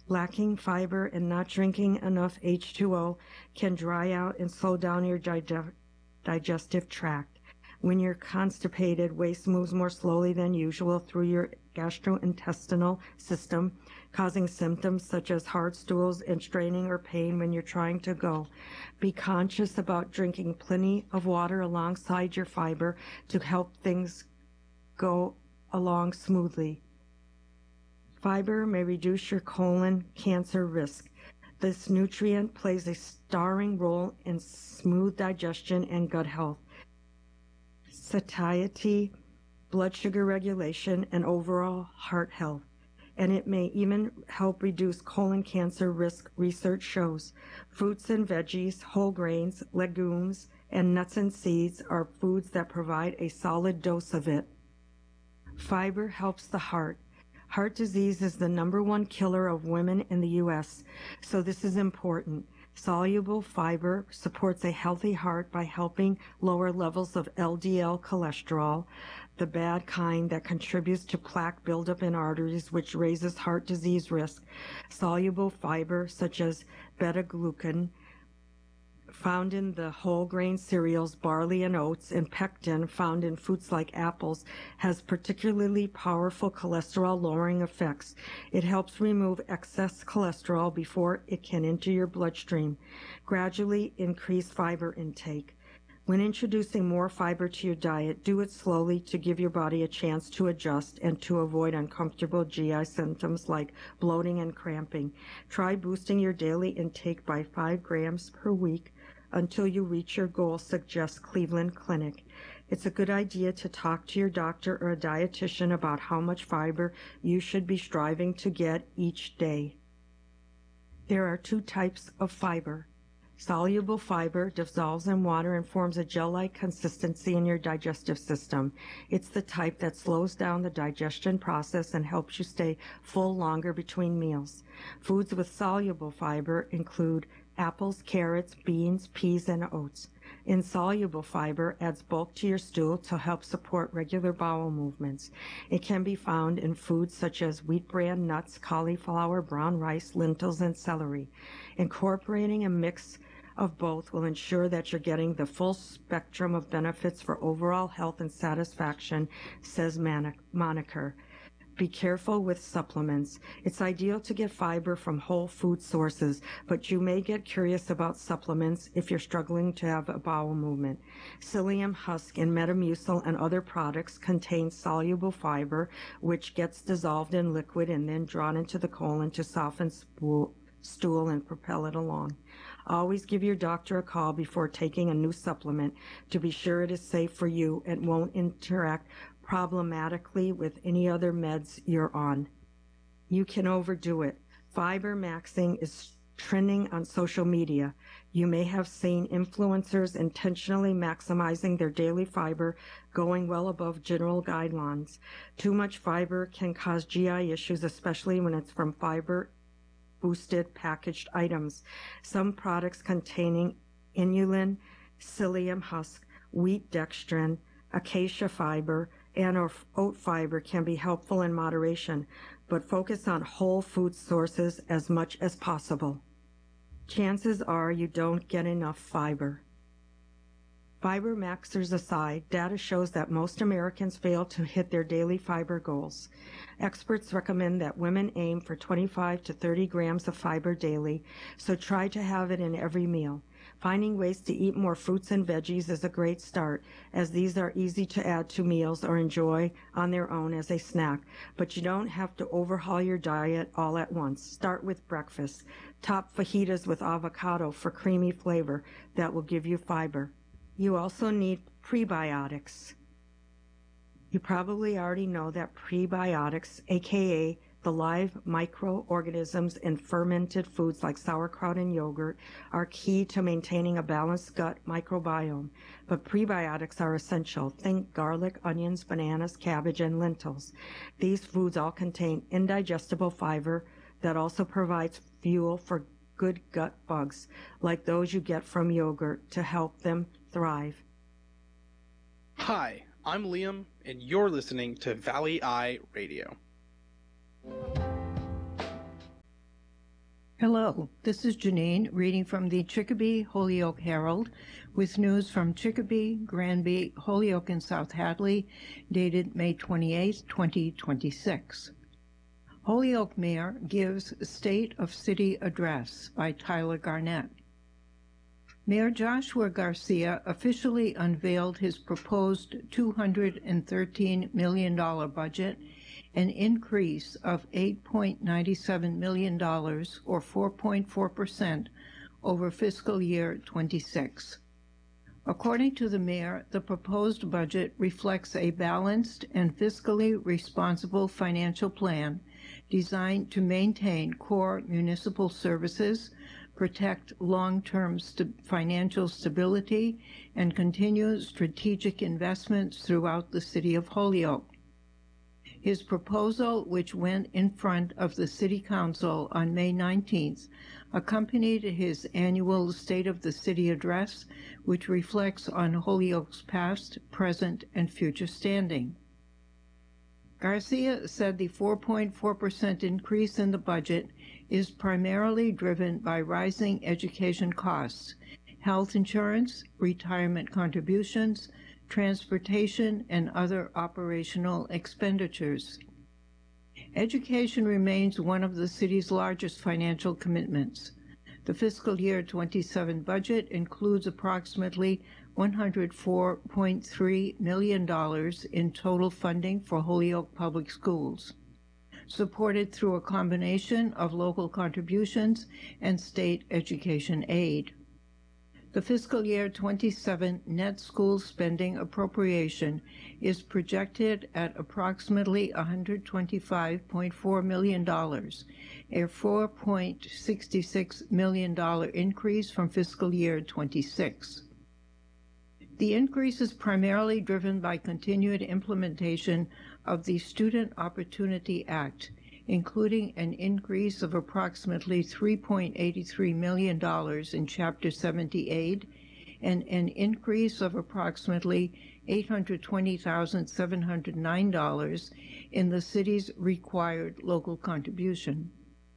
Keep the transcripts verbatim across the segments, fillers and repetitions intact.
Lacking fiber and not drinking enough H two O can dry out and slow down your dig- digestive tract. When you're constipated, waste moves more slowly than usual through your gastrointestinal system, causing symptoms such as hard stools and straining or pain when you're trying to go. Be conscious about drinking plenty of water alongside your fiber to help things go along smoothly. Fiber may reduce your colon cancer risk. This nutrient plays a starring role in smooth digestion and gut health, satiety, blood sugar regulation, and overall heart health. And it may even help reduce colon cancer risk, research shows. Fruits and veggies, whole grains, legumes, and nuts and seeds are foods that provide a solid dose of it. Fiber helps the heart. Heart disease is the number one killer of women in the U S, so this is important. Soluble fiber supports a healthy heart by helping lower levels of L D L cholesterol, the bad kind that contributes to plaque buildup in arteries, which raises heart disease risk. Soluble fiber, such as beta-glucan, found in the whole grain cereals, barley and oats, and pectin, found in fruits like apples, has particularly powerful cholesterol-lowering effects. It helps remove excess cholesterol before it can enter your bloodstream. Gradually increase fiber intake. When introducing more fiber to your diet, do it slowly to give your body a chance to adjust and to avoid uncomfortable G I symptoms like bloating and cramping. Try boosting your daily intake by five grams per week until you reach your goal, suggests Cleveland Clinic. It's a good idea to talk to your doctor or a dietitian about how much fiber you should be striving to get each day. There are two types of fiber. Soluble fiber dissolves in water and forms a gel-like consistency in your digestive system. It's the type that slows down the digestion process and helps you stay full longer between meals. Foods with soluble fiber include apples, carrots, beans, peas, and oats. Insoluble fiber adds bulk to your stool to help support regular bowel movements. It can be found in foods such as wheat bran, nuts, cauliflower, brown rice, lentils, and celery. Incorporating a mix of both will ensure that you're getting the full spectrum of benefits for overall health and satisfaction, says Moniker. Be careful with supplements. It's ideal to get fiber from whole food sources, but you may get curious about supplements if you're struggling to have a bowel movement. Psyllium husk and Metamucil and other products contain soluble fiber, which gets dissolved in liquid and then drawn into the colon to soften spool, stool and propel it along. Always give your doctor a call before taking a new supplement to be sure it is safe for you and won't interact problematically with any other meds you're on. You can overdo it. Fiber maxing is trending on social media. You may have seen influencers intentionally maximizing their daily fiber, going well above general guidelines. Too much fiber can cause G I issues, especially when it's from fiber boosted packaged items. Some products containing inulin, psyllium husk, wheat dextrin, acacia fiber, and or oat fiber can be helpful in moderation, but focus on whole food sources as much as possible. Chances are you don't get enough fiber. Fiber maxers aside, data shows that most Americans fail to hit their daily fiber goals. Experts recommend that women aim for twenty-five to thirty grams of fiber daily, so try to have it in every meal. Finding ways to eat more fruits and veggies is a great start, as these are easy to add to meals or enjoy on their own as a snack, but you don't have to overhaul your diet all at once. Start with breakfast. Top fajitas with avocado for creamy flavor that will give you fiber. You also need prebiotics. You probably already know that prebiotics, aka the live microorganisms in fermented foods like sauerkraut and yogurt, are key to maintaining a balanced gut microbiome. But prebiotics are essential. Think garlic, onions, bananas, cabbage, and lentils. These foods all contain indigestible fiber that also provides fuel for good gut bugs, like those you get from yogurt, to help them thrive. Hi, I'm Liam, and you're listening to Valley Eye Radio. Hello, this is Janine reading from the Chicopee Holyoke Herald with news from Chicopee, Granby, Holyoke, and South Hadley, dated May twenty-eighth, twenty twenty-six. Holyoke Mayor gives State of City Address by Tyler Garnett. Mayor Joshua Garcia officially unveiled his proposed two hundred thirteen million dollars budget, an increase of eight point nine seven million dollars or four point four percent over fiscal year twenty-six. According to the mayor, the proposed budget reflects a balanced and fiscally responsible financial plan designed to maintain core municipal services, protect long-term st- financial stability, and continue strategic investments throughout the city of Holyoke. His proposal, which went in front of the City Council on May nineteenth, accompanied his annual State of the City Address, which reflects on Holyoke's past, present, and future standing. Garcia said the four point four percent increase in the budget is primarily driven by rising education costs, health insurance, retirement contributions, transportation, and other operational expenditures. Education remains one of the city's largest financial commitments. The fiscal year twenty-seven budget includes approximately one hundred four point three million dollars in total funding for Holyoke Public Schools, supported through a combination of local contributions and state education aid. The fiscal year twenty-seven net school spending appropriation is projected at approximately one hundred twenty-five point four million dollars, a four point six six million dollars increase from fiscal year twenty-six. The increase is primarily driven by continued implementation of the Student Opportunity Act, including an increase of approximately three point eight three million dollars in Chapter seventy aid and an increase of approximately eight hundred twenty thousand seven hundred nine dollars in the city's required local contribution.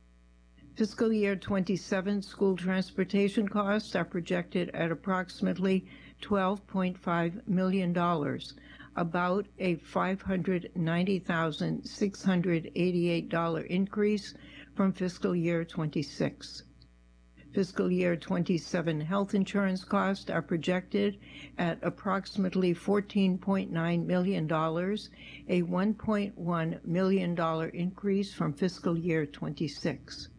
Fiscal year twenty-seven school transportation costs are projected at approximately twelve point five million dollars, about a five hundred ninety thousand six hundred eighty-eight dollars increase from fiscal year twenty-six. Fiscal year twenty-seven health insurance costs are projected at approximately fourteen point nine million dollars, a one point one million dollars increase from fiscal year twenty-six.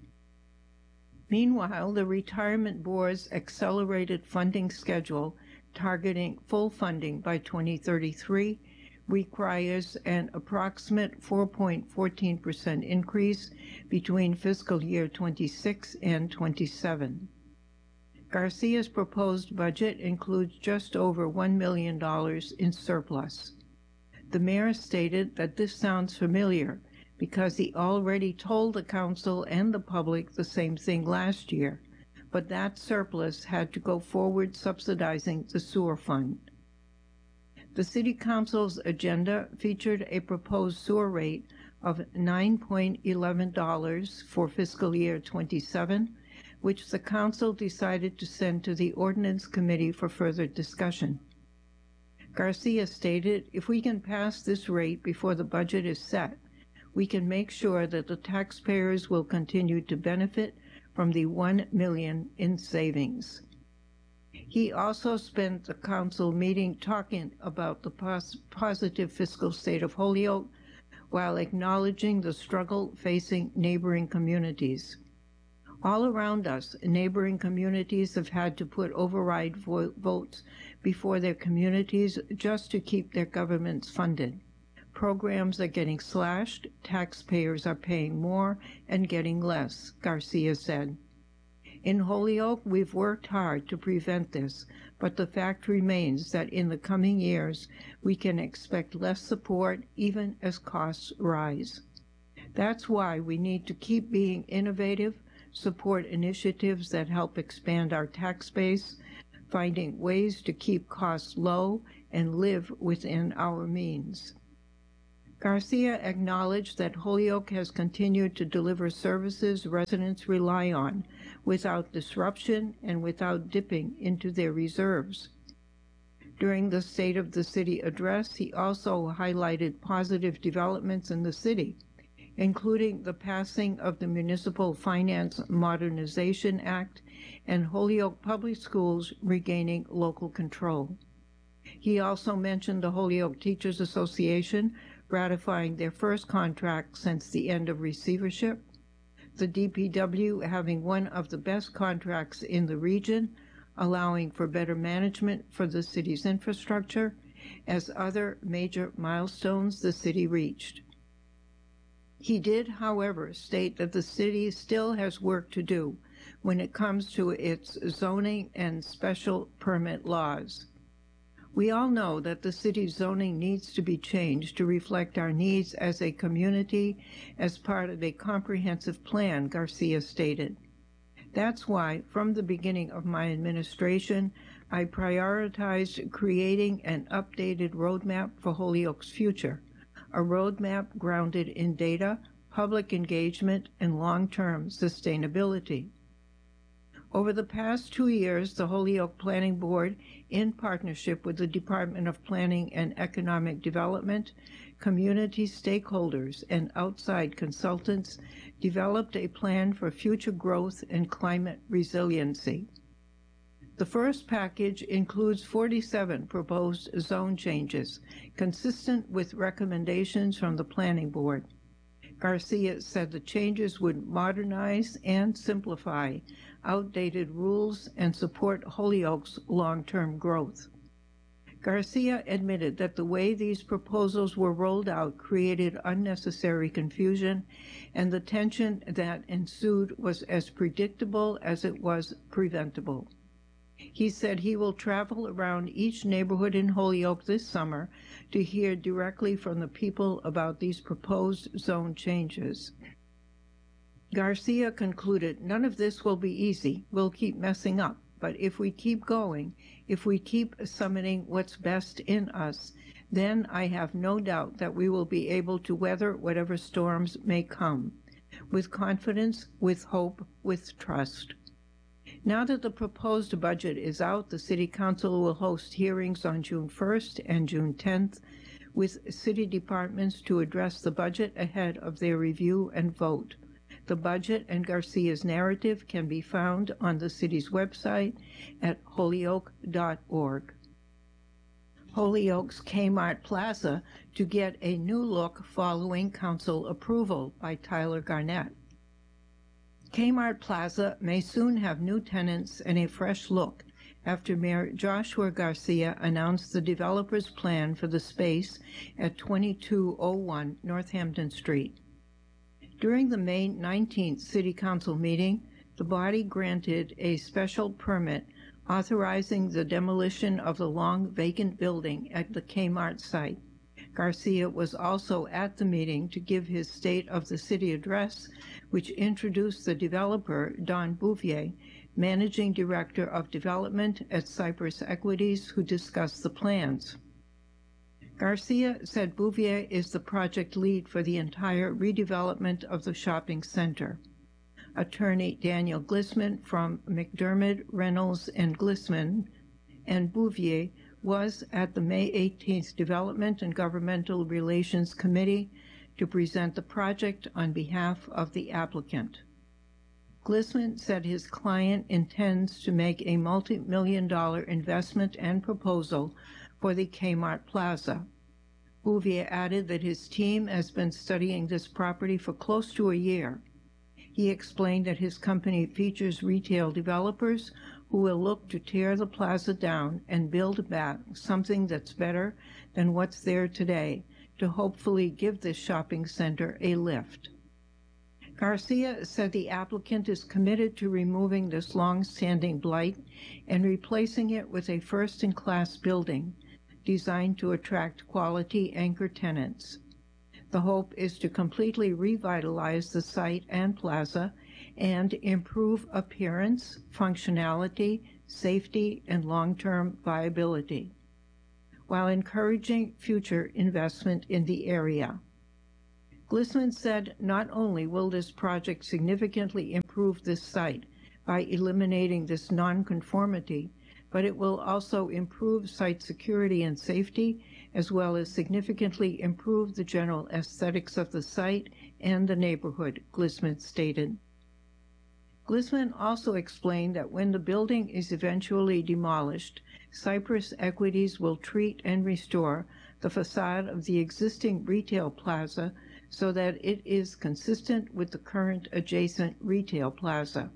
Meanwhile, the Retirement Board's accelerated funding schedule targeting full funding by twenty thirty-three requires an approximate four point one four percent increase between fiscal year twenty-six and twenty-seven. Garcia's proposed budget includes just over one million dollars in surplus. The mayor stated that this sounds familiar because he already told the council and the public the same thing last year, but that surplus had to go forward subsidizing the sewer fund. The City Council's agenda featured a proposed sewer rate of nine point one one dollars for fiscal year twenty-seven, which the Council decided to send to the Ordinance Committee for further discussion. Garcia stated, "If we can pass this rate before the budget is set, we can make sure that the taxpayers will continue to benefit from the one million dollars in savings." He also spent the council meeting talking about the pos positive fiscal state of Holyoke while acknowledging the struggle facing neighboring communities. All around us, neighboring communities have had to put override vo votes before their communities just to keep their governments funded. Programs are getting slashed, taxpayers are paying more and getting less, Garcia said. In Holyoke, we've worked hard to prevent this, but the fact remains that in the coming years, we can expect less support even as costs rise. That's why we need to keep being innovative, support initiatives that help expand our tax base, finding ways to keep costs low and live within our means. Garcia acknowledged that Holyoke has continued to deliver services residents rely on without disruption and without dipping into their reserves. During the State of the City address, he also highlighted positive developments in the city, including the passing of the Municipal Finance Modernization Act and Holyoke Public Schools regaining local control. He also mentioned the Holyoke Teachers Association ratifying their first contract since the end of receivership, the D P W having one of the best contracts in the region, allowing for better management for the city's infrastructure, as other major milestones the city reached. He did, however, state that the city still has work to do when it comes to its zoning and special permit laws. We all know that the city's zoning needs to be changed to reflect our needs as a community as part of a comprehensive plan, Garcia stated. That's why, from the beginning of my administration, I prioritized creating an updated roadmap for Holyoke's future, a roadmap grounded in data, public engagement, and long-term sustainability. Over the past two years, the Holyoke Planning Board, in partnership with the Department of Planning and Economic Development, community stakeholders, and outside consultants, developed a plan for future growth and climate resiliency. The first package includes forty-seven proposed zone changes, consistent with recommendations from the Planning Board. Garcia said the changes would modernize and simplify outdated rules and support Holyoke's long-term growth. Garcia admitted that the way these proposals were rolled out created unnecessary confusion, and the tension that ensued was as predictable as it was preventable. He said he will travel around each neighborhood in Holyoke this summer to hear directly from the people about these proposed zone changes. Garcia concluded, "None of this will be easy. We'll keep messing up. But if we keep going, if we keep summoning what's best in us, then I have no doubt that we will be able to weather whatever storms may come, with confidence, with hope, with trust." Now that the proposed budget is out, the City Council will host hearings on June first and June tenth with city departments to address the budget ahead of their review and vote. The budget and Garcia's narrative can be found on the city's website at holyoke dot org. Holyoke's Kmart Plaza to get a new look following council approval by Tyler Garnett. Kmart Plaza may soon have new tenants and a fresh look after Mayor Joshua Garcia announced the developer's plan for the space at twenty-two oh one Northampton Street. During the May nineteenth City Council meeting, the body granted a special permit authorizing the demolition of the long vacant building at the Kmart site. Garcia was also at the meeting to give his State of the City address, which introduced the developer, Don Bouvier, Managing Director of Development at Cypress Equities, who discussed the plans. Garcia said Bouvier is the project lead for the entire redevelopment of the shopping center. Attorney Daniel Glissman from McDermott, Reynolds, and Glissman and Bouvier was at the May eighteenth Development and Governmental Relations Committee to present the project on behalf of the applicant. Glissman said his client intends to make a multi-million dollar investment and proposal for the Kmart Plaza. Bouvier added that his team has been studying this property for close to a year. He explained that his company features retail developers who will look to tear the plaza down and build back something that's better than what's there today to hopefully give this shopping center a lift. Garcia said the applicant is committed to removing this long-standing blight and replacing it with a first-in-class building designed to attract quality anchor tenants. The hope is to completely revitalize the site and plaza and improve appearance, functionality, safety, and long-term viability, while encouraging future investment in the area. Glisman said not only will this project significantly improve this site by eliminating this nonconformity, but it will also improve site security and safety, as well as significantly improve the general aesthetics of the site and the neighborhood, Glisman stated. Glisman also explained that when the building is eventually demolished, Cypress Equities will treat and restore the facade of the existing retail plaza so that it is consistent with the current adjacent retail plaza.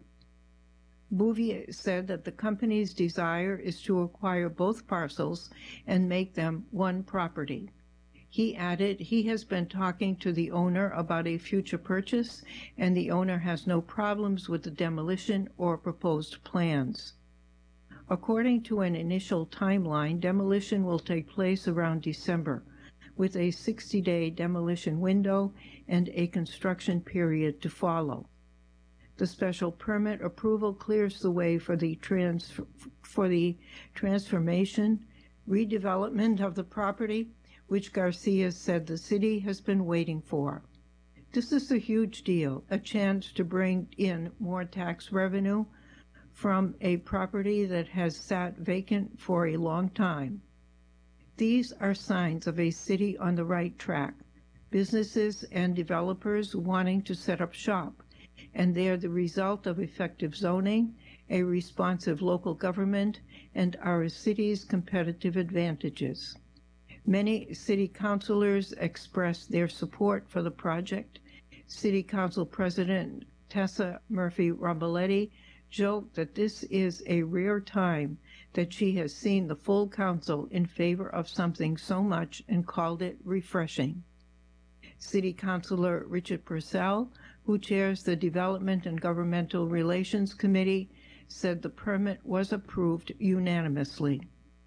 Bouvier said that the company's desire is to acquire both parcels and make them one property. He added he has been talking to the owner about a future purchase, and the owner has no problems with the demolition or proposed plans. According to an initial timeline, demolition will take place around December, with a sixty-day demolition window and a construction period to follow. The special permit approval clears the way for the, trans for the transformation, redevelopment of the property, which Garcia said the city has been waiting for. This is a huge deal, a chance to bring in more tax revenue from a property that has sat vacant for a long time. These are signs of a city on the right track, businesses and developers wanting to set up shop, and they are the result of effective zoning, a responsive local government, and our city's competitive advantages. Many city councilors expressed their support for the project. City Council President Tessa Murphy-Ramboletti joked that this is a rare time that she has seen the full council in favor of something so much and called it refreshing. City Councilor Richard Purcell, who chairs the Development and Governmental Relations Committee, said the permit was approved unanimously.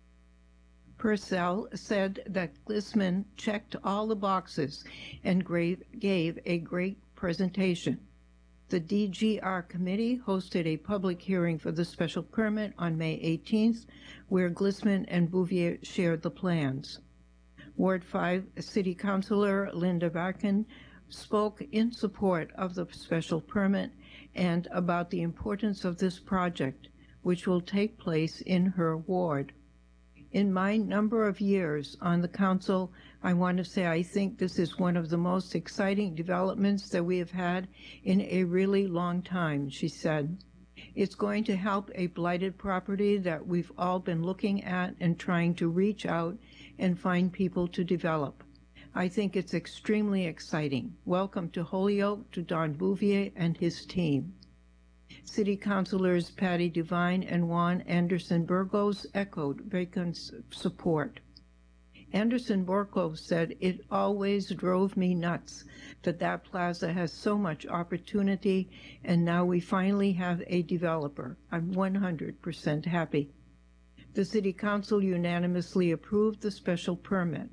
Purcell said that Glisman checked all the boxes and gave a great presentation. The D G R committee hosted a public hearing for the special permit on May eighteenth, where Glisman and Bouvier shared the plans. Ward five City Councilor Linda Varkin spoke in support of the special permit and about the importance of this project, which will take place in her ward. In my number of years on the council, I want to say I think this is one of the most exciting developments that we have had in a really long time, she said. It's going to help a blighted property that we've all been looking at and trying to reach out and find people to develop. I think it's extremely exciting. Welcome to Holyoke, to Don Bouvier and his team. City Councilors Patty Devine and Juan Anderson Burgos echoed Bacon's support. Anderson Burgos said, "It always drove me nuts that that plaza has so much opportunity, and now we finally have a developer. I'm one hundred percent happy." The City Council unanimously approved the special permit.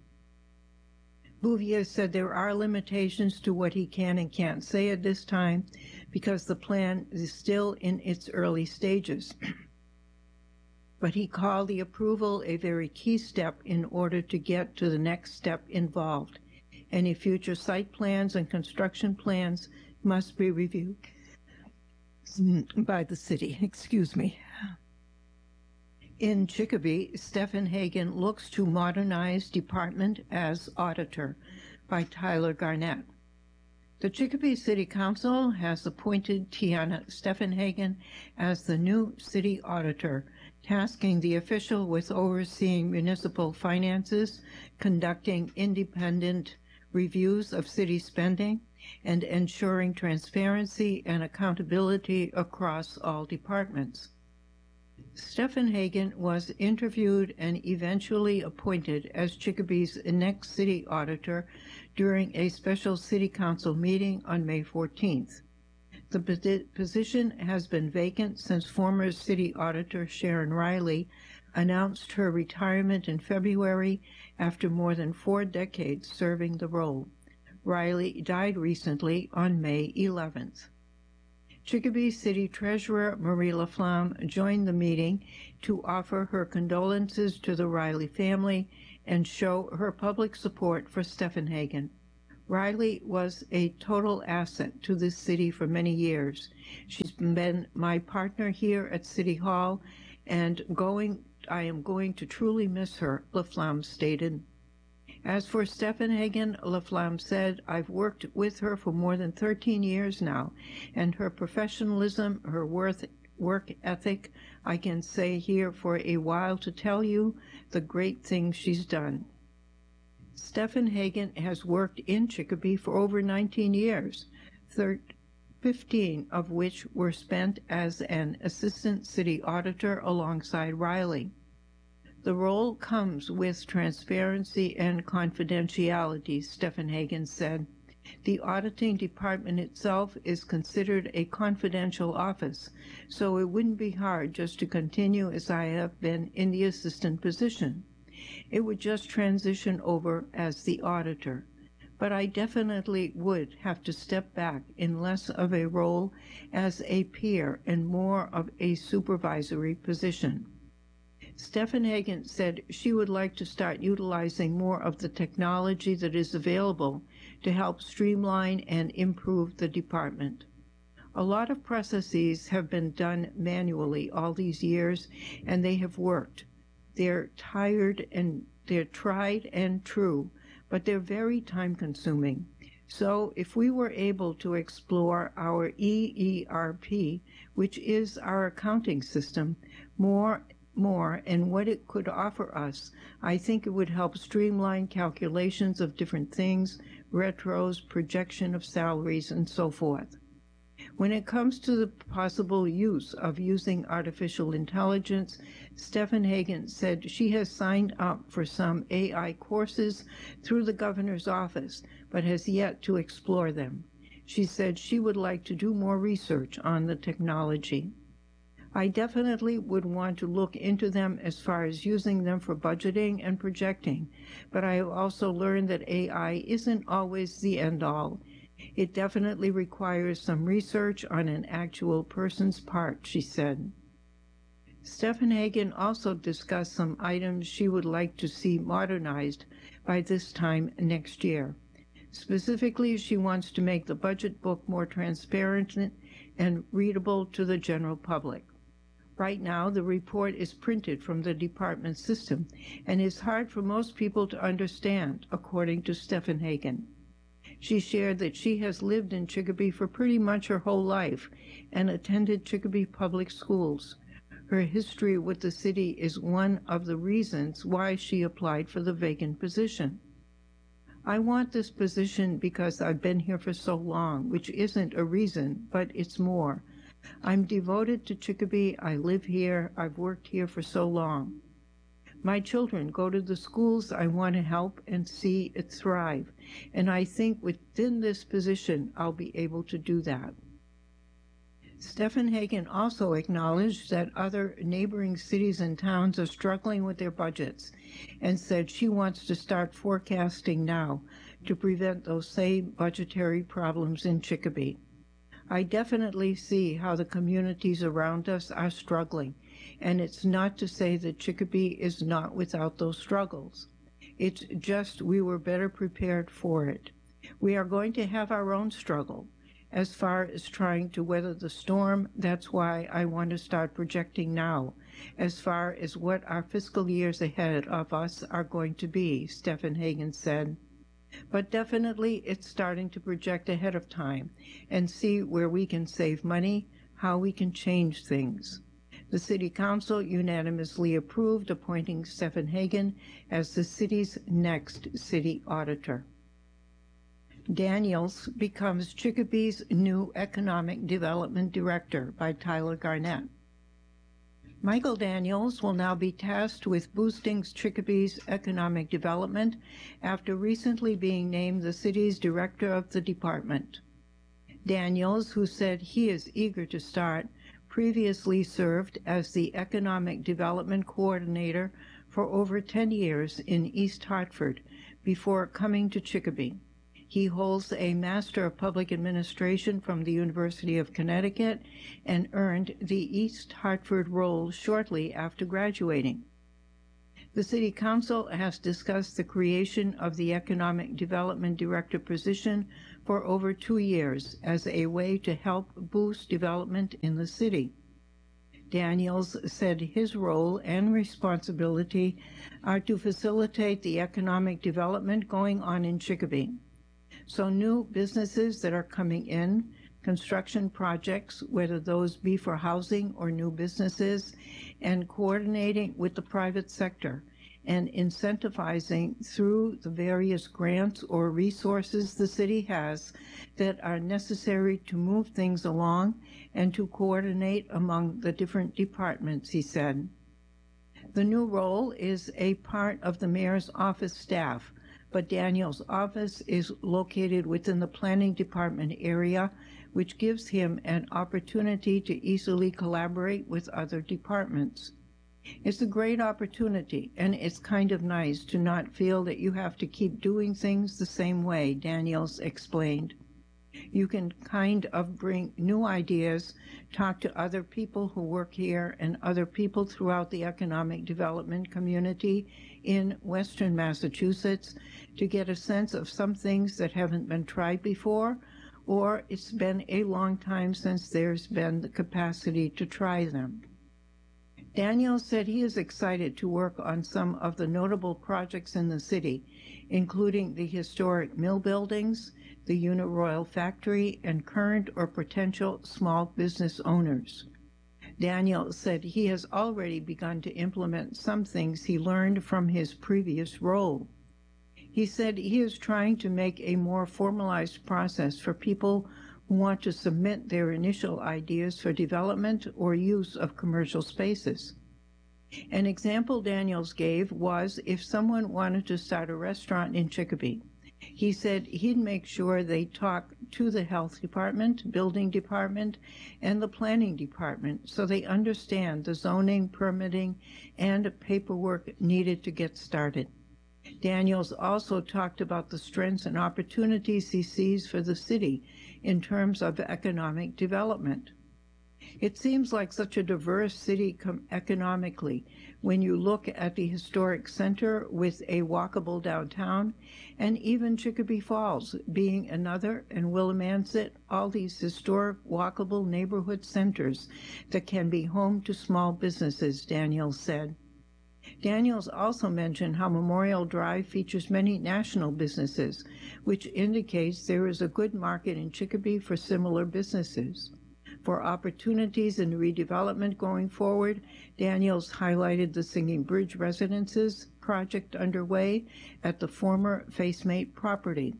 Bouvier said there are limitations to what he can and can't say at this time because the plan is still in its early stages. But he called the approval a very key step in order to get to the next step involved. Any future site plans and construction plans must be reviewed by the city. Excuse me. In Chicopee, Stephen Hagan looks to modernize department as auditor by Tyler Garnett. The Chicopee City Council has appointed Tiana Steffenhagen as the new city auditor, tasking the official with overseeing municipal finances, conducting independent reviews of city spending, and ensuring transparency and accountability across all departments. Steffenhagen was interviewed and eventually appointed as Chicopee's next city auditor during a special city council meeting on May fourteenth. The position has been vacant since former city auditor Sharon Riley announced her retirement in February after more than four decades serving the role. Riley died recently on May eleventh. Chicopee City Treasurer Marie Laflamme joined the meeting to offer her condolences to the Riley family and show her public support for Steffenhagen. Riley was a total asset to this city for many years. She's been my partner here at City Hall, and going, I am going to truly miss her, LaFlamme stated. As for Steffenhagen, LaFlamme said, I've worked with her for more than thirteen years now, and her professionalism, her worth, work ethic, I can say here for a while to tell you the great things she's done. Steffenhagen has worked in Chicopee for over nineteen years, fifteen of which were spent as an assistant city auditor alongside Riley. The role comes with transparency and confidentiality, Steffenhagen said. The auditing department itself is considered a confidential office, so it wouldn't be hard just to continue as I have been in the assistant position. It would just transition over as the auditor. But I definitely would have to step back in less of a role as a peer and more of a supervisory position. Steffenhagen said she would like to start utilizing more of the technology that is available to help streamline and improve the department. A lot of processes have been done manually all these years, and they have worked. They're tired and they're tried and true, but they're very time-consuming. So if we were able to explore our E E R P, which is our accounting system, more more and what it could offer us, I think it would help streamline calculations of different things, retros, projection of salaries, and so forth. When it comes to the possible use of using artificial intelligence, Steffenhagen said she has signed up for some A I courses through the governor's office, but has yet to explore them. She said she would like to do more research on the technology. I definitely would want to look into them as far as using them for budgeting and projecting, but I have also learned that A I isn't always the end-all. It definitely requires some research on an actual person's part, she said. Steffenhagen also discussed some items she would like to see modernized by this time next year. Specifically, she wants to make the budget book more transparent and readable to the general public. Right now, the report is printed from the department system and is hard for most people to understand, according to Steffenhagen. She shared that she has lived in Chicopee for pretty much her whole life and attended Chicopee Public Schools. Her history with the city is one of the reasons why she applied for the vacant position. I want this position because I've been here for so long, which isn't a reason, but it's more. I'm devoted to Chicopee. I live here. I've worked here for so long. My children go to the schools I want to help and see it thrive, and I think within this position I'll be able to do that. Steffenhagen also acknowledged that other neighboring cities and towns are struggling with their budgets and said she wants to start forecasting now to prevent those same budgetary problems in Chicopee. I definitely see how the communities around us are struggling, and it's not to say that Chicopee is not without those struggles. It's just we were better prepared for it. We are going to have our own struggle. As far as trying to weather the storm, that's why I want to start projecting now, as far as what our fiscal years ahead of us are going to be, Steffenhagen said. But definitely it's starting to project ahead of time and see where we can save money, how we can change things. The City Council unanimously approved appointing Steffenhagen as the city's next city auditor. Daniels becomes Chicopee's new Economic Development Director by Tyler Garnett. Michael Daniels will now be tasked with boosting Chicopee's economic development after recently being named the city's director of the department. Daniels, who said he is eager to start, previously served as the Economic Development Coordinator for over ten years in East Hartford before coming to Chicopee. He holds a Master of Public Administration from the University of Connecticut and earned the East Hartford role shortly after graduating. The City Council has discussed the creation of the Economic Development Director position for over two years as a way to help boost development in the city. Daniels said his role and responsibility are to facilitate the economic development going on in Chicopee. So new businesses that are coming in, construction projects, whether those be for housing or new businesses, and coordinating with the private sector and incentivizing through the various grants or resources the city has that are necessary to move things along and to coordinate among the different departments, he said. The new role is a part of the mayor's office staff, but Daniel's office is located within the planning department area, which gives him an opportunity to easily collaborate with other departments. It's a great opportunity, and it's kind of nice to not feel that you have to keep doing things the same way, Daniels explained. You can kind of bring new ideas, talk to other people who work here and other people throughout the economic development community in Western Massachusetts to get a sense of some things that haven't been tried before, or it's been a long time since there's been the capacity to try them. Daniel said he is excited to work on some of the notable projects in the city, including the historic mill buildings, the Uniroyal factory, and current or potential small business owners. Daniel said he has already begun to implement some things he learned from his previous role. He said he is trying to make a more formalized process for people who want to submit their initial ideas for development or use of commercial spaces. An example Daniels gave was if someone wanted to start a restaurant in Chicopee. He said he'd make sure they talk to the health department, building department, and the planning department so they understand the zoning, permitting, and paperwork needed to get started. Daniels also talked about the strengths and opportunities he sees for the city in terms of economic development. It seems like such a diverse city economically when you look at the historic center with a walkable downtown, and even Chicopee Falls being another, and Willimantic, all these historic walkable neighborhood centers that can be home to small businesses, Daniels said. Daniels also mentioned how Memorial Drive features many national businesses, which indicates there is a good market in Chicopee for similar businesses. For opportunities in redevelopment going forward, Daniels highlighted the Singing Bridge Residences project underway at the former FaceMate property.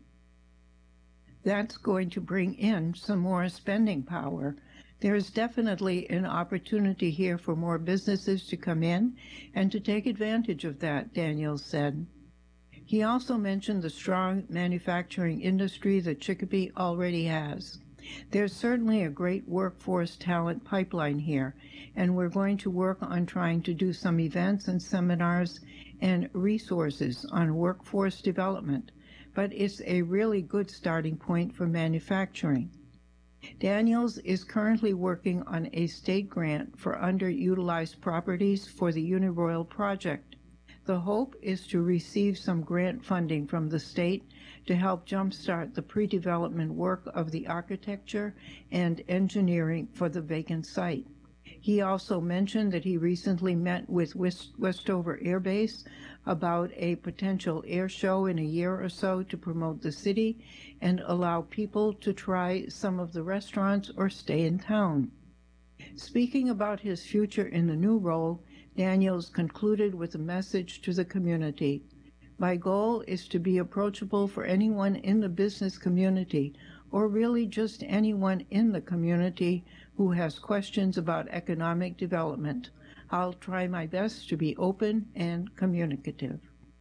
That's going to bring in some more spending power. There is definitely an opportunity here for more businesses to come in and to take advantage of that, Daniels said. He also mentioned the strong manufacturing industry that Chicopee already has. There's certainly a great workforce talent pipeline here, and we're going to work on trying to do some events and seminars and resources on workforce development, but it's a really good starting point for manufacturing. Daniels is currently working on a state grant for underutilized properties for the Uniroyal project. The hope is to receive some grant funding from the state to help jumpstart the pre-development work of the architecture and engineering for the vacant site. He also mentioned that he recently met with West Westover Air Base about a potential air show in a year or so to promote the city and allow people to try some of the restaurants or stay in town. Speaking about his future in the new role, Daniels concluded with a message to the community. My goal is to be approachable for anyone in the business community, or really just anyone in the community who has questions about economic development. I'll try my best to be open and communicative.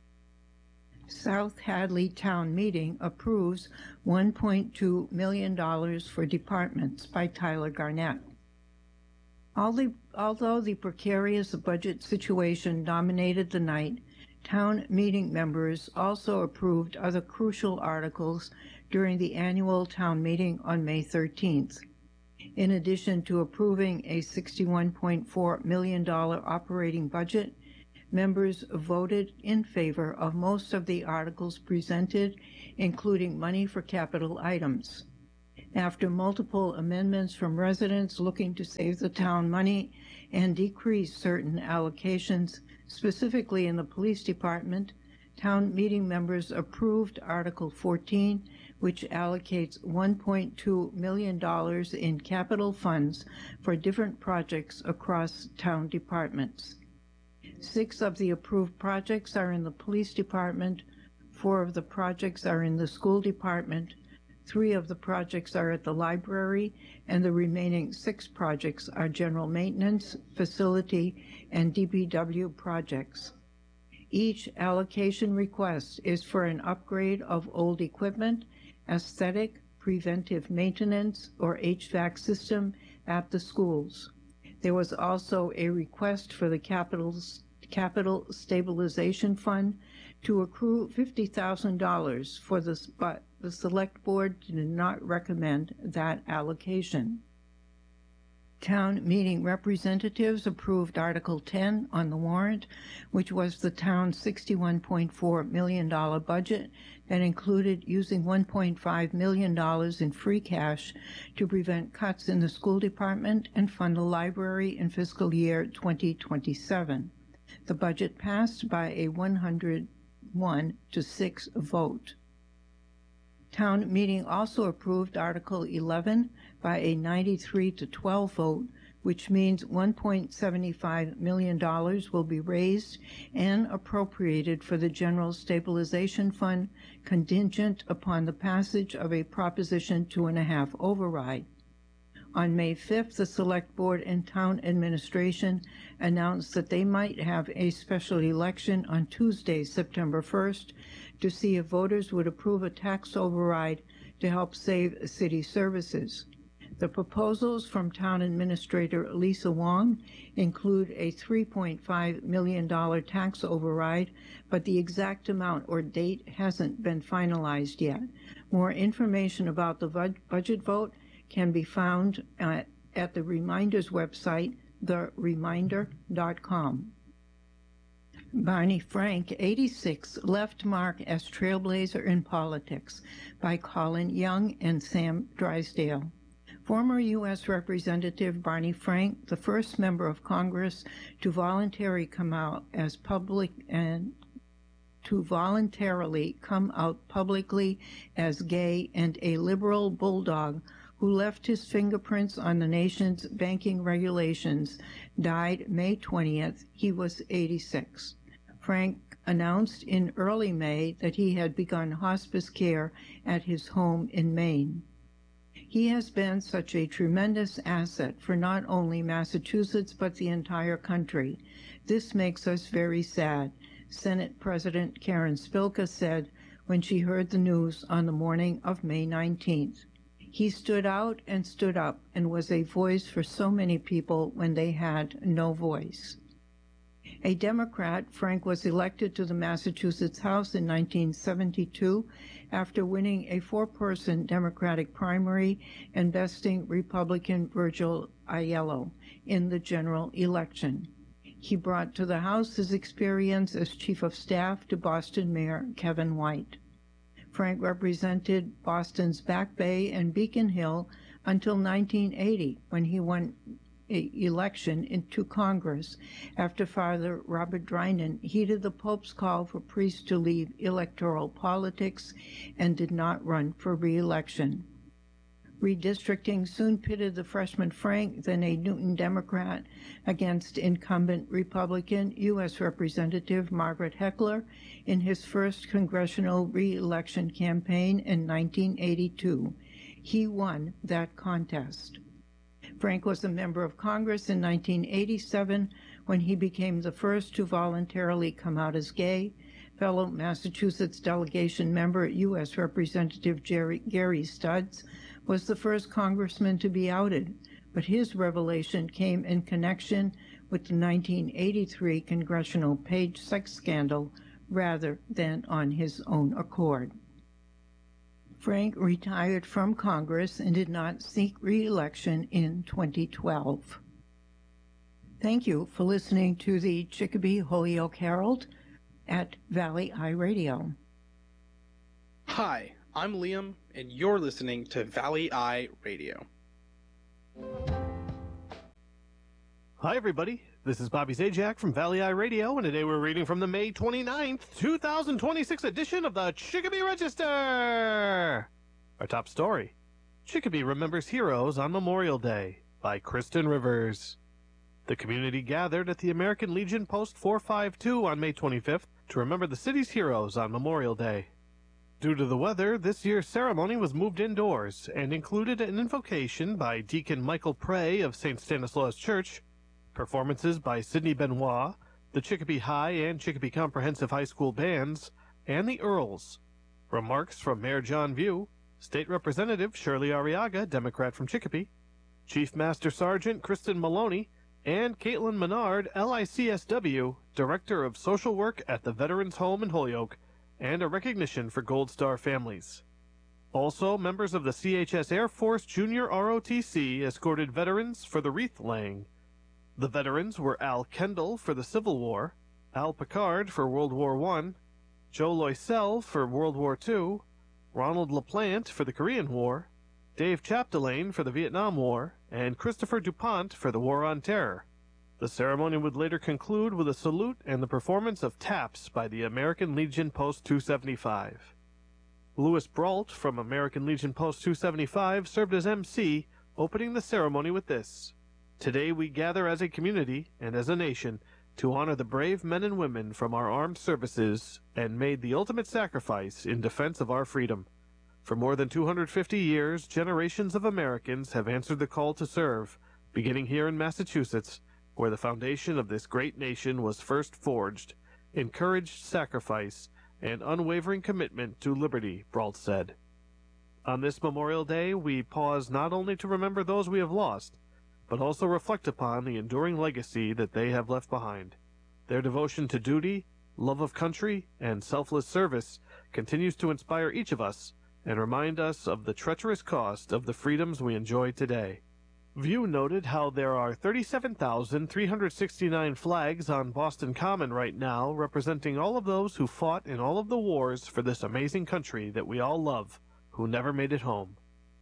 South Hadley Town Meeting approves one point two million dollars for departments by Tyler Garnett. Although the precarious budget situation dominated the night, town meeting members also approved other crucial articles during the annual town meeting on May thirteenth. In addition to approving a sixty-one point four million dollars operating budget, Members voted in favor of most of the articles presented, including money for capital items. After multiple amendments from residents looking to save the town money and decrease certain allocations, specifically in the police department, town meeting members approved Article fourteen, which allocates one point two million dollars in capital funds for different projects across town departments. Six of the approved projects are in the police department, four of the projects are in the school department, three of the projects are at the library, and the remaining six projects are general maintenance, facility, and D P W projects. Each allocation request is for an upgrade of old equipment, aesthetic, preventive maintenance, or H V A C system at the schools. There was also a request for the capital, capital stabilization fund to accrue fifty thousand dollars for this, but the select board did not recommend that allocation. Town meeting representatives approved Article ten on the warrant, which was the town's sixty-one point four million dollars budget that included using one point five million dollars in free cash to prevent cuts in the school department and fund the library in fiscal year twenty twenty-seven. The budget passed by a one hundred one to six vote. Town meeting also approved Article eleven by a ninety-three to twelve vote, which means one point seven five million dollars will be raised and appropriated for the General Stabilization Fund, contingent upon the passage of a Proposition two and a half override. On May fifth, the Select Board and Town Administration announced that they might have a special election on Tuesday, September first, to see if voters would approve a tax override to help save city services. The proposals from Town Administrator Lisa Wong include a three point five million dollars tax override, but the exact amount or date hasn't been finalized yet. More information about the bud- budget vote can be found at, at the Reminders website, the reminder dot com. Barney Frank, eighty-six, left mark as trailblazer in politics by Colin Young and Sam Drysdale. Former U S Representative Barney Frank, the first member of Congress to voluntarily come out as public and to voluntarily come out publicly as gay and a liberal bulldog who left his fingerprints on the nation's banking regulations, died May twentieth. He was eighty-six. Frank announced in early May that he had begun hospice care at his home in Maine. He has been such a tremendous asset for not only Massachusetts but the entire country. This makes us very sad, Senate President Karen Spilka said when she heard the news on the morning of May nineteenth. He stood out and stood up and was a voice for so many people when they had no voice. A Democrat, Frank was elected to the Massachusetts House in nineteen seventy-two after winning a four-person Democratic primary and besting Republican Virgil Aiello in the general election. He brought to the House his experience as Chief of Staff to Boston Mayor Kevin White. Frank represented Boston's Back Bay and Beacon Hill until nineteen eighty, when he won an election into Congress after Father Robert Drinan heeded the Pope's call for priests to leave electoral politics and did not run for re-election. Redistricting soon pitted the freshman Frank, then a Newton Democrat, against incumbent Republican U S Representative Margaret Heckler in his first congressional re-election campaign in nineteen eighty-two. He won that contest. Frank was a member of Congress in nineteen eighty-seven when he became the first to voluntarily come out as gay. Fellow Massachusetts delegation member U S Representative Jerry, Gary Studs was the first congressman to be outed, but his revelation came in connection with the nineteen eighty-three congressional Page sex scandal rather than on his own accord. Frank retired from Congress and did not seek re-election in twenty twelve. Thank you for listening to the Chicopee Holyoke Herald at Valley Eye Radio. Hi, I'm Liam, and you're listening to Valley Eye Radio. Hi, everybody. This is Bobby Zajac from Valley Eye Radio, and today we're reading from the May twenty-ninth, two thousand twenty-six edition of the Chicopee Register. Our top story, Chicopee Remembers Heroes on Memorial Day by Kristen Rivers. The community gathered at the American Legion Post four five two on May twenty-fifth to remember the city's heroes on Memorial Day. Due to the weather, this year's ceremony was moved indoors and included an invocation by Deacon Michael Prey of Saint Stanislaus Church, performances by Sidney Benoit, the Chicopee High and Chicopee Comprehensive High School bands, and the Earls. Remarks from Mayor John View, State Representative Shirley Arriaga, Democrat from Chicopee, Chief Master Sergeant Kristen Maloney, and Caitlin Menard, L I C S W, Director of Social Work at the Veterans Home in Holyoke, and a recognition for Gold Star families. Also, members of the C H S Air Force Junior R O T C escorted veterans for the wreath laying. The veterans were Al Kendall for the Civil War, Al Picard for World War One, Joe Loisel for World War Two, Ronald LaPlante for the Korean War, Dave Chapdelaine for the Vietnam War, and Christopher DuPont for the War on Terror. The ceremony would later conclude with a salute and the performance of Taps by the American Legion Post two seventy-five. Louis Brault from American Legion Post two seventy-five served as M C, opening the ceremony with this: "Today we gather as a community and as a nation to honor the brave men and women from our armed services and made the ultimate sacrifice in defense of our freedom. For more than two hundred fifty years, generations of Americans have answered the call to serve, beginning here in Massachusetts, where the foundation of this great nation was first forged, encouraged sacrifice and unwavering commitment to liberty," Brault said. On this Memorial Day, we pause not only to remember those we have lost, but also reflect upon the enduring legacy that they have left behind. Their devotion to duty, love of country, and selfless service continues to inspire each of us and remind us of the treacherous cost of the freedoms we enjoy today. View noted how there are thirty-seven thousand three hundred sixty-nine flags on Boston Common right now, representing all of those who fought in all of the wars for this amazing country that we all love, who never made it home.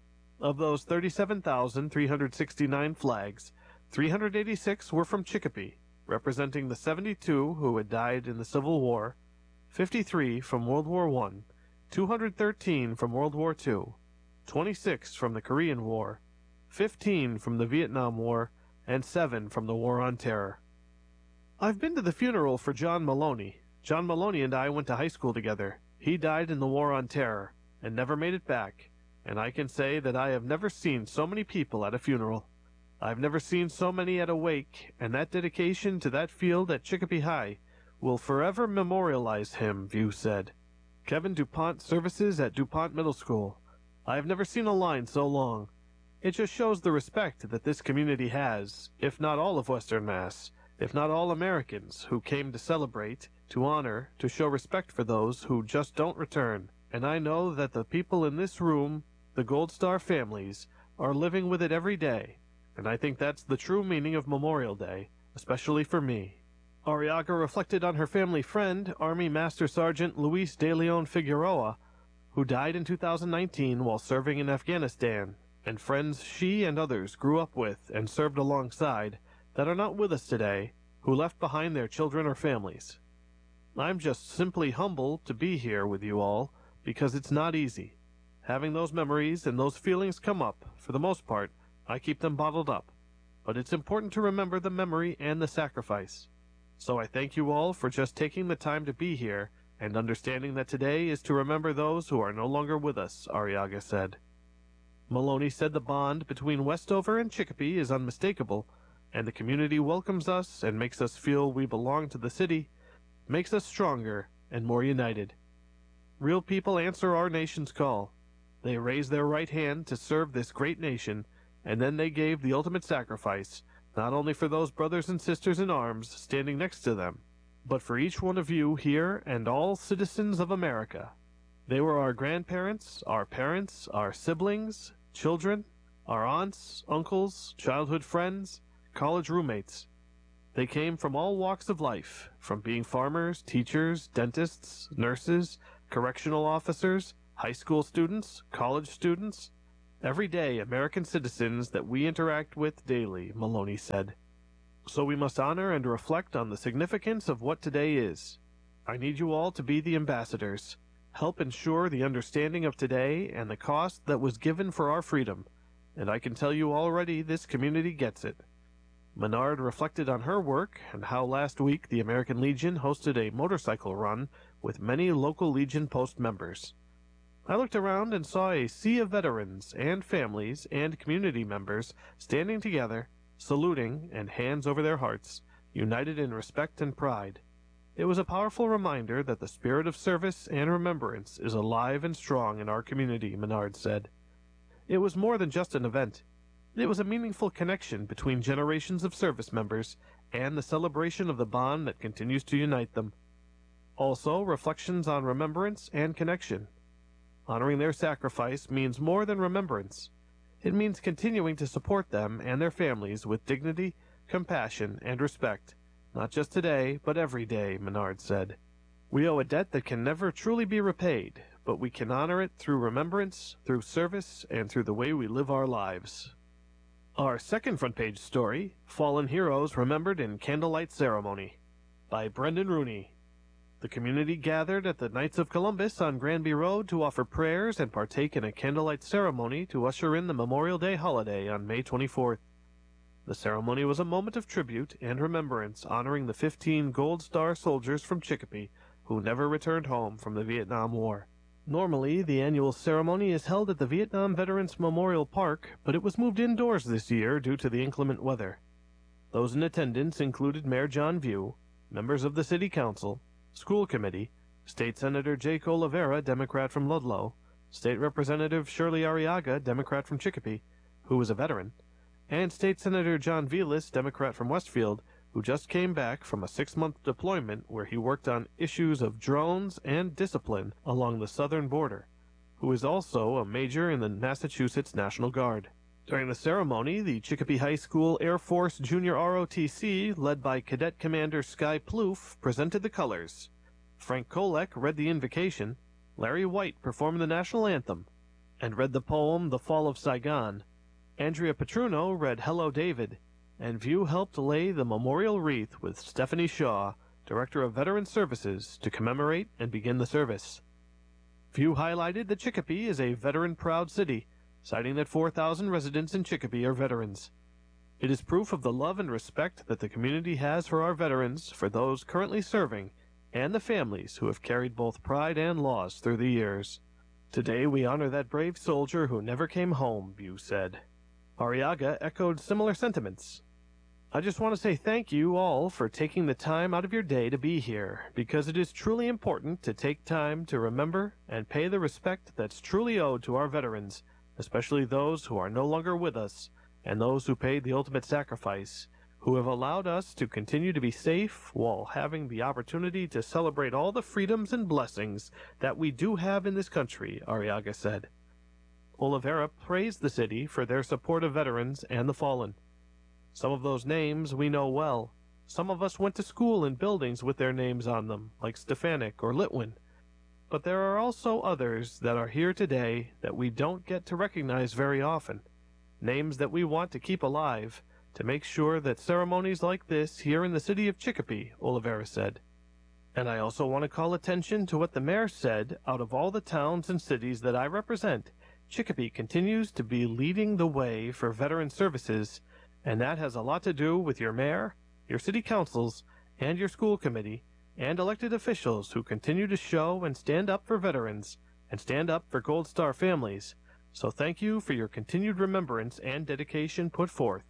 Of those thirty-seven thousand three hundred sixty-nine flags, three hundred eighty-six were from Chicopee, representing the seventy-two who had died in the Civil War, fifty-three from World War One, two hundred thirteen from World War Two, twenty-six from the Korean War, fifteen from the Vietnam War, and seven from the War on Terror. I've been to the funeral for John Maloney. John Maloney and I went to high school together. He died in the War on Terror and never made it back, and I can say that I have never seen so many people at a funeral. I've never seen so many at a wake, and that dedication to that field at Chicopee High will forever memorialize him, View said. Kevin DuPont services at DuPont Middle School. I have never seen a line so long. It just shows the respect that this community has, if not all of Western Mass, if not all Americans who came to celebrate, to honor, to show respect for those who just don't return. And I know that the people in this room, the Gold Star families, are living with it every day, and I think that's the true meaning of Memorial Day, especially for me. Arriaga reflected on her family friend, Army Master Sergeant Luis de Leon Figueroa, who died in two thousand nineteen while serving in Afghanistan, and friends she and others grew up with and served alongside that are not with us today, who left behind their children or families. I'm just simply humbled to be here with you all, because it's not easy. Having those memories and those feelings come up, for the most part, I keep them bottled up. But it's important to remember the memory and the sacrifice. So I thank you all for just taking the time to be here and understanding that today is to remember those who are no longer with us, Arriaga said. Maloney said the bond between Westover and Chicopee is unmistakable, and the community welcomes us and makes us feel we belong to the city, makes us stronger and more united. Real people answer our nation's call. They raise their right hand to serve this great nation, and then they gave the ultimate sacrifice, not only for those brothers and sisters in arms standing next to them, but for each one of you here and all citizens of America. They were our grandparents, our parents, our siblings, children, our aunts, uncles, childhood friends, college roommates. They came from all walks of life, from being farmers, teachers, dentists, nurses, correctional officers, high school students, college students, everyday American citizens that we interact with daily, Maloney said. So we must honor and reflect on the significance of what today is. I need you all to be the ambassadors. Help ensure the understanding of today and the cost that was given for our freedom, and I can tell you already this community gets it. Menard reflected on her work and how last week the American Legion hosted a motorcycle run with many local Legion Post members. I looked around and saw a sea of veterans and families and community members standing together, saluting and hands over their hearts, united in respect and pride. It was a powerful reminder that the spirit of service and remembrance is alive and strong in our community, Menard said. It was more than just an event. It was a meaningful connection between generations of service members and the celebration of the bond that continues to unite them. Also, reflections on remembrance and connection. Honoring their sacrifice means more than remembrance. It means continuing to support them and their families with dignity, compassion, and respect, not just today, but every day, Menard said. We owe a debt that can never truly be repaid, but we can honor it through remembrance, through service, and through the way we live our lives. Our second front page story, Fallen Heroes Remembered in Candlelight Ceremony, by Brendan Rooney. The community gathered at the Knights of Columbus on Granby Road to offer prayers and partake in a candlelight ceremony to usher in the Memorial Day holiday on May twenty-fourth. The ceremony was a moment of tribute and remembrance honoring the fifteen Gold Star soldiers from Chicopee who never returned home from the Vietnam War. Normally, the annual ceremony is held at the Vietnam Veterans Memorial Park, but it was moved indoors this year due to the inclement weather. Those in attendance included Mayor John View, members of the City Council, School Committee, State Senator Jake Oliveira, Democrat from Ludlow, State Representative Shirley Arriaga, Democrat from Chicopee, who was a veteran, and State Senator John Velas, Democrat from Westfield, who just came back from a six-month deployment where he worked on issues of drones and discipline along the southern border, who is also a major in the Massachusetts National Guard. During the ceremony, the Chicopee High School Air Force Junior R O T C, led by Cadet Commander Sky Plouffe, presented the colors. Frank Kolek read the invocation, Larry White performed the national anthem, and read the poem The Fall of Saigon. Andrea Petruno read Hello David, and View helped lay the memorial wreath with Stephanie Shaw, Director of Veteran Services, to commemorate and begin the service. View highlighted that Chicopee is a veteran-proud city, citing that four thousand residents in Chicopee are veterans. It is proof of the love and respect that the community has for our veterans, for those currently serving, and the families who have carried both pride and loss through the years. Today we honor that brave soldier who never came home, View said. Arriaga echoed similar sentiments. I just want to say thank you all for taking the time out of your day to be here, because it is truly important to take time to remember and pay the respect that's truly owed to our veterans, especially those who are no longer with us, and those who paid the ultimate sacrifice, who have allowed us to continue to be safe while having the opportunity to celebrate all the freedoms and blessings that we do have in this country, Arriaga said. Oliveira praised the city for their support of veterans and the fallen. Some of those names we know well. Some of us went to school in buildings with their names on them, like Stefanik or Litwin. But there are also others that are here today that we don't get to recognize very often, names that we want to keep alive, to make sure that ceremonies like this here in the city of Chicopee, Oliveira said. And I also want to call attention to what the mayor said. Out of all the towns and cities that I represent, Chicopee continues to be leading the way for veteran services, and that has a lot to do with your mayor, your city councils, and your school committee, and elected officials who continue to show and stand up for veterans, and stand up for Gold Star families. So thank you for your continued remembrance and dedication put forth.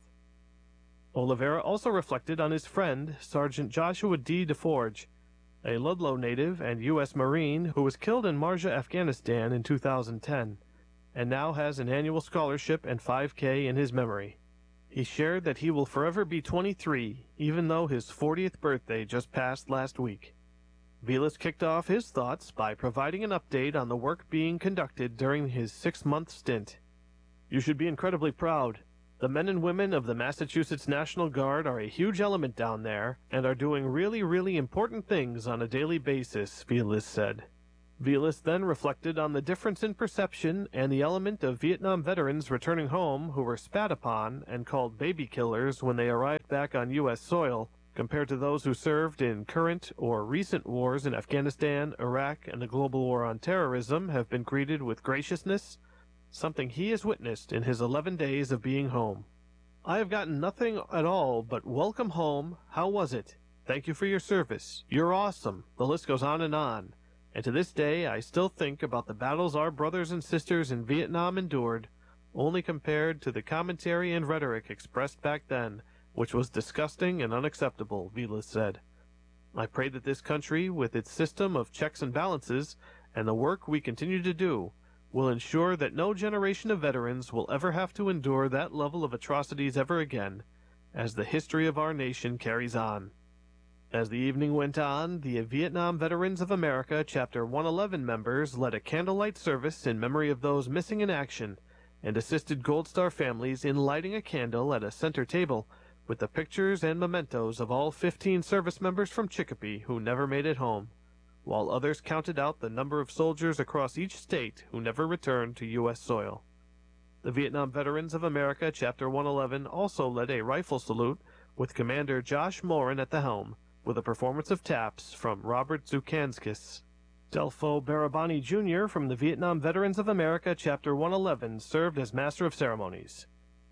Oliveira also reflected on his friend, Sergeant Joshua D. DeForge, a Ludlow native and U S Marine who was killed in Marja, Afghanistan in two thousand ten, and now has an annual scholarship and five K in his memory. He shared that he will forever be twenty-three, even though his fortieth birthday just passed last week. Velas kicked off his thoughts by providing an update on the work being conducted during his six-month stint. You should be incredibly proud. The men and women of the Massachusetts National Guard are a huge element down there and are doing really, really important things on a daily basis, Vilas said. Vilas then reflected on the difference in perception and the element of Vietnam veterans returning home who were spat upon and called baby killers when they arrived back on U S soil, compared to those who served in current or recent wars in Afghanistan, Iraq, and the global war on terrorism have been greeted with graciousness, something he has witnessed in his eleven days of being home. I have gotten nothing at all but welcome home, how was it? Thank you for your service. You're awesome. The list goes on and on. And to this day, I still think about the battles our brothers and sisters in Vietnam endured, only compared to the commentary and rhetoric expressed back then, which was disgusting and unacceptable, Vilas said. I pray that this country, with its system of checks and balances, and the work we continue to do, will ensure that no generation of veterans will ever have to endure that level of atrocities ever again, as the history of our nation carries on. As the evening went on, the Vietnam Veterans of America Chapter one eleven members led a candlelight service in memory of those missing in action, and assisted Gold Star families in lighting a candle at a center table with the pictures and mementos of all fifteen service members from Chicopee who never made it home, while others counted out the number of soldiers across each state who never returned to U S soil. The Vietnam Veterans of America Chapter one eleven also led a rifle salute with Commander Josh Morin at the helm, with a performance of taps from Robert Zukanskis. Delfo Barabani Junior from the Vietnam Veterans of America Chapter one eleven served as Master of Ceremonies.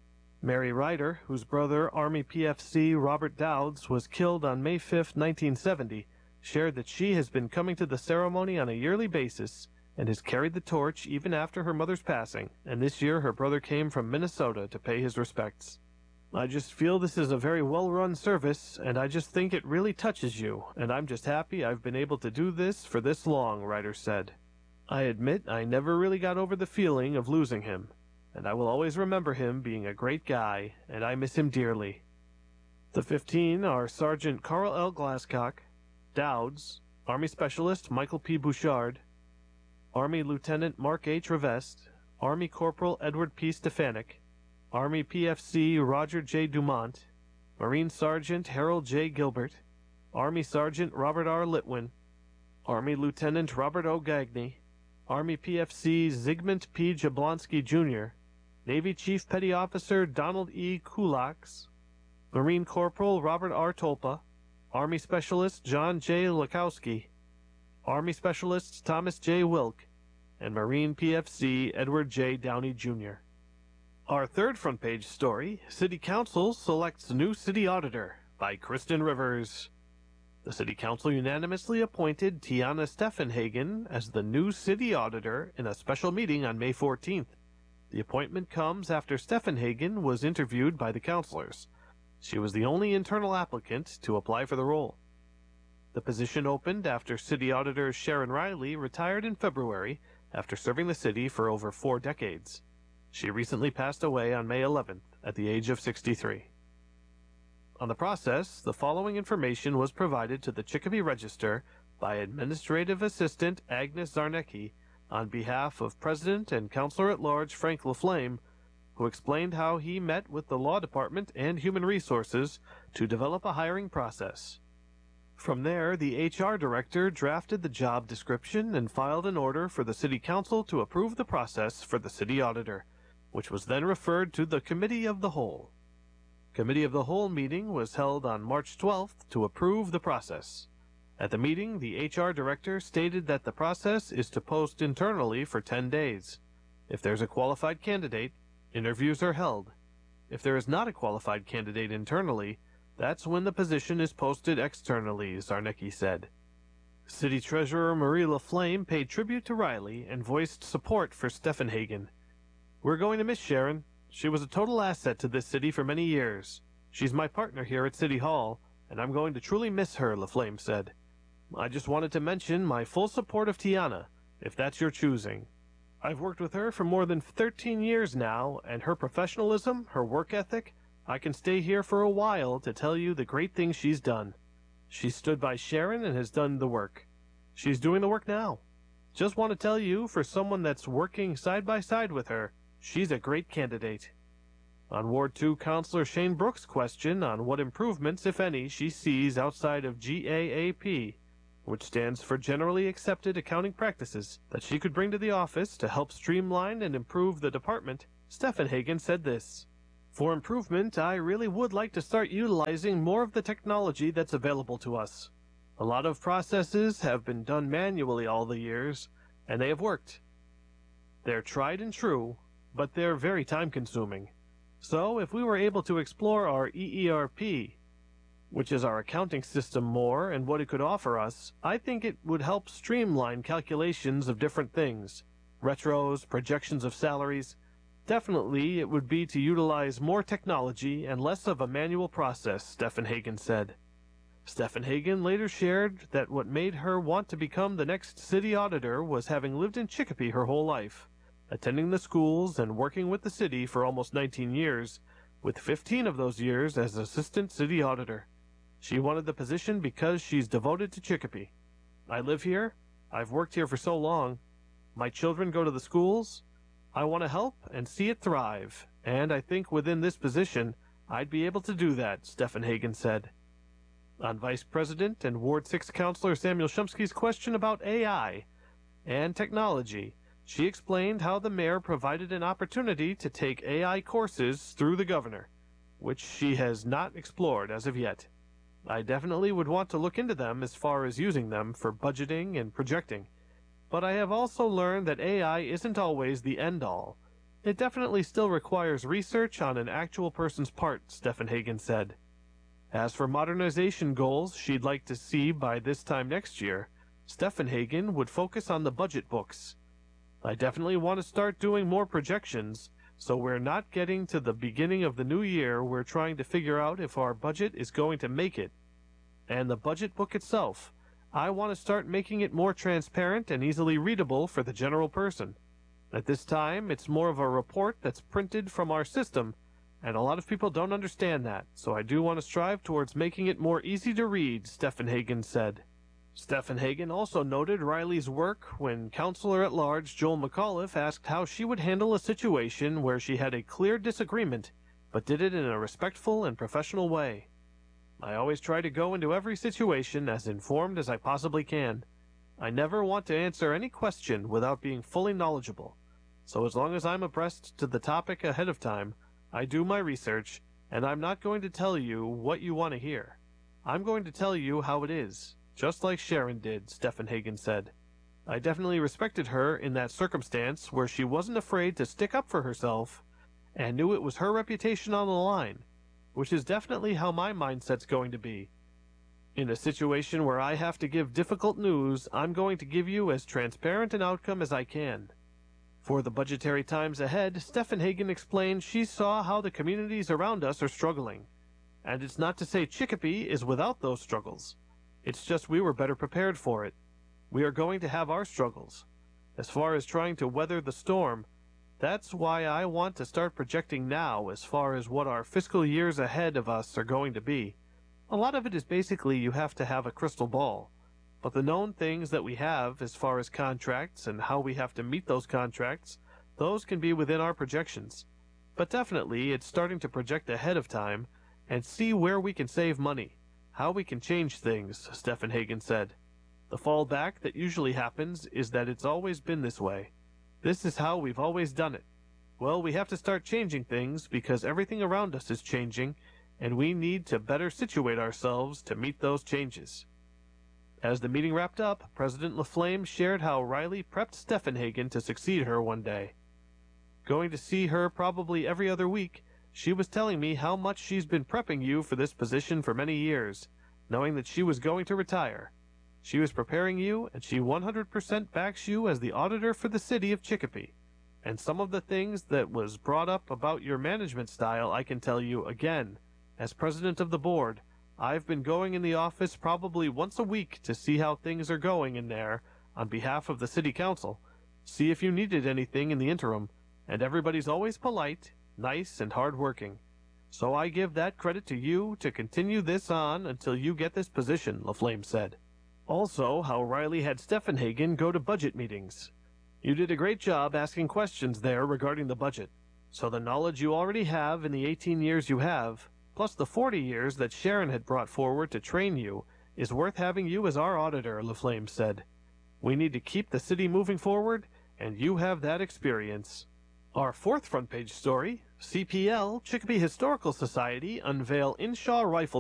Mary Ryder, whose brother Army P F C Robert Dowds was killed on May fifth, nineteen seventy, shared that she has been coming to the ceremony on a yearly basis and has carried the torch even after her mother's passing, and this year her brother came from Minnesota to pay his respects. I just feel this is a very well-run service, and I just think it really touches you, and I'm just happy I've been able to do this for this long, Ryder said. I admit I never really got over the feeling of losing him, and I will always remember him being a great guy, and I miss him dearly. The fifteen are Sergeant Carl L. Glasscock, Dowds, Army Specialist Michael P. Bouchard, Army Lieutenant Mark H. Revest, Army Corporal Edward P. Stefanik, Army P F C Roger J. Dumont, Marine Sergeant Harold J. Gilbert, Army Sergeant Robert R. Litwin, Army Lieutenant Robert O. Gagney, Army P F C Zygmunt P. Jablonski, Junior, Navy Chief Petty Officer Donald E. Kulaks, Marine Corporal Robert R. Tolpa, Army Specialist John J. Lukowski, Army Specialists Thomas J. Wilk, and Marine P F C Edward J. Downey, Junior Our third front page story, City Council Selects New City Auditor, by Kristen Rivers. The City Council unanimously appointed Tiana Steffenhagen as the new City Auditor in a special meeting on May fourteenth. The appointment comes after Steffenhagen was interviewed by the councilors. She was the only internal applicant to apply for the role. The position opened after City Auditor Sharon Riley retired in February after serving the city for over four decades. She recently passed away on May eleventh at the age of sixty-three. On the process, the following information was provided to the Chicopee Register by Administrative Assistant Agnes Zarnecki on behalf of President and Councilor-at-Large Frank LaFlame, who explained how he met with the Law Department and Human Resources to develop a hiring process. From there, the H R Director drafted the job description and filed an order for the City Council to approve the process for the City Auditor, which was then referred to the Committee of the Whole. Committee of the Whole meeting was held on March twelfth to approve the process. At the meeting, the H R Director stated that the process is to post internally for ten days. If there's a qualified candidate, interviews are held. If there is not a qualified candidate internally, that's when the position is posted externally, Zarnecki said. City Treasurer Marie LaFlame paid tribute to Riley and voiced support for Steffenhagen. We're going to miss Sharon. She was a total asset to this city for many years. She's my partner here at City Hall, and I'm going to truly miss her, LaFlame said. I just wanted to mention my full support of Tiana, if that's your choosing. I've worked with her for more than thirteen years now, and her professionalism, her work ethic, I can stay here for a while to tell you the great things she's done. She stood by Sharon and has done the work. She's doing the work now. Just want to tell you, for someone that's working side by side with her, she's a great candidate. On Ward two, Councilor Shane Brooks' question on what improvements, if any, she sees outside of G A A P, which stands for Generally Accepted Accounting Practices, that she could bring to the office to help streamline and improve the department, Steffenhagen said this: "For improvement, I really would like to start utilizing more of the technology that's available to us. A lot of processes have been done manually all the years, and they have worked. They're tried and true, but they're very time-consuming. So if we were able to explore our E E R P, which is our accounting system, more and what it could offer us, I think it would help streamline calculations of different things, retros, projections of salaries. Definitely it would be to utilize more technology and less of a manual process," Steffenhagen said. Steffenhagen later shared that what made her want to become the next city auditor was having lived in Chicopee her whole life, attending the schools and working with the city for almost nineteen years, with fifteen of those years as assistant city auditor. She wanted the position because she's devoted to Chicopee. "I live here. I've worked here for so long. My children go to the schools. I want to help and see it thrive, and I think within this position I'd be able to do that," Steffenhagen said. On Vice President and Ward six Councilor Samuel Shumsky's question about A I and technology, she explained how the mayor provided an opportunity to take A I courses through the governor, which she has not explored as of yet. "I definitely would want to look into them as far as using them for budgeting and projecting, but I have also learned that A I isn't always the end-all. It definitely still requires research on an actual person's part," Steffenhagen said. As for modernization goals she'd like to see by this time next year, Steffenhagen would focus on the budget books. "I definitely want to start doing more projections, so we're not getting to the beginning of the new year we're trying to figure out if our budget is going to make it. And the budget book itself, I want to start making it more transparent and easily readable for the general person. At this time, it's more of a report that's printed from our system, and a lot of people don't understand that, so I do want to strive towards making it more easy to read," Steffenhagen said. Steffenhagen also noted Riley's work when Councilor at Large Joel McAuliffe asked how she would handle a situation where she had a clear disagreement, but did it in a respectful and professional way. "I always try to go into every situation as informed as I possibly can. I never want to answer any question without being fully knowledgeable. So as long as I'm abreast to the topic ahead of time, I do my research, and I'm not going to tell you what you want to hear. I'm going to tell you how it is, just like Sharon did," Steffenhagen said. "I definitely respected her in that circumstance where she wasn't afraid to stick up for herself and knew it was her reputation on the line, which is definitely how my mindset's going to be. In a situation where I have to give difficult news, I'm going to give you as transparent an outcome as I can." For the budgetary times ahead, Steffenhagen explained she saw how the communities around us are struggling. And it's not to say Chicopee is without those struggles. It's just we were better prepared for it. We are going to have our struggles. As far as trying to weather the storm, that's why I want to start projecting now as far as what our fiscal years ahead of us are going to be. A lot of it is basically you have to have a crystal ball. But the known things that we have as far as contracts and how we have to meet those contracts, those can be within our projections. But definitely it's starting to project ahead of time and see where we can save money, how we can change things, Steffenhagen said. The fallback that usually happens is that it's always been this way. This is how we've always done it. Well, we have to start changing things because everything around us is changing, and we need to better situate ourselves to meet those changes. As the meeting wrapped up, President LaFlame shared how Riley prepped Steffenhagen to succeed her one day. Going to see her probably every other week, she was telling me how much she's been prepping you for this position for many years, knowing that she was going to retire. She was preparing you, and she one hundred percent backs you as the auditor for the city of Chicopee. And some of the things that was brought up about your management style, I can tell you again, as president of the board, I've been going in the office probably once a week to see how things are going in there on behalf of the city council, see if you needed anything in the interim, and everybody's always polite, nice, and hard-working. So I give that credit to you to continue this on until you get this position, LaFlame said. Also, how Riley had Steffenhagen go to budget meetings. You did a great job asking questions there regarding the budget. So the knowledge you already have in the eighteen years you have, plus the forty years that Sharon had brought forward to train you, is worth having you as our auditor, LaFlame said. We need to keep the city moving forward, and you have that experience. Our fourth front page story, C P L, Chicopee Historical Society, unveil Inshaw Rifle